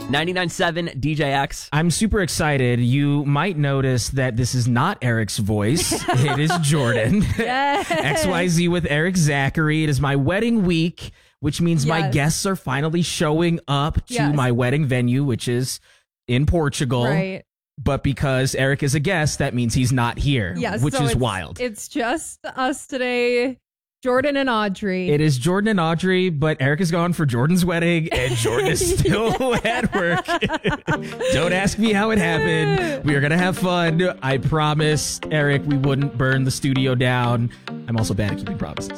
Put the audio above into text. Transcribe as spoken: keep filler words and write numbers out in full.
ninety-nine point seven D J X. I'm super excited. You might notice that this is not Eric's voice. It is Jordan. Yes. X Y Z with Eric Zachary. It is my wedding week, which means my Yes. guests are finally showing up to Yes. my wedding venue, which is in Portugal. Right. But because Eric is a guest, that means he's not here, Yes. which so is it's, wild. It's just us today, Jordan and Audrey. It is Jordan and Audrey, but Eric is gone for Jordan's wedding, and Jordan is still at work. Don't ask me how it happened. We are going to have fun. I promised Eric we wouldn't burn the studio down. I'm also bad at keeping promises.